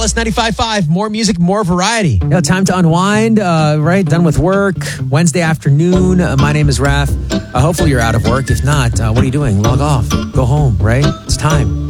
Alice 95.5. More music, more variety. Time to unwind, right? Done with work. Wednesday afternoon. My name is Raph. Hopefully you're out of work. If not, what are you doing? Log off. Go home, right? It's time.